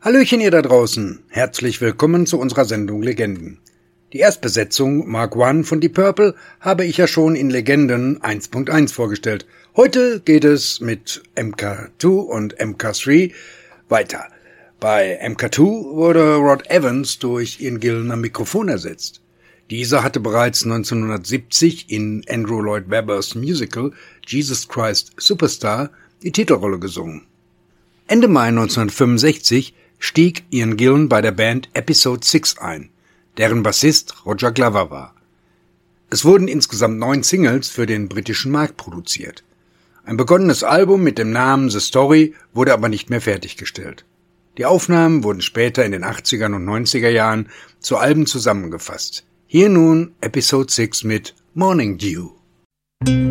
Hallöchen ihr da draußen, herzlich willkommen zu unserer Sendung Legenden. Die Erstbesetzung Mark I von Deep Purple habe ich ja schon in Legenden 1.1 vorgestellt. Heute geht es mit MK2 und MK3 weiter. Bei MK2 wurde Rod Evans durch Ian Gillan am Mikrofon ersetzt. Dieser hatte bereits 1970 in Andrew Lloyd Webbers Musical Jesus Christ Superstar die Titelrolle gesungen. Ende Mai 1965 stieg Ian Gillan bei der Band Episode 6 ein, deren Bassist Roger Glover war. Es wurden insgesamt 9 Singles für den britischen Markt produziert. Ein begonnenes Album mit dem Namen The Story wurde aber nicht mehr fertiggestellt. Die Aufnahmen wurden später in den 80er und 90er Jahren zu Alben zusammengefasst. Hier nun Episode 6 mit Morning Dew.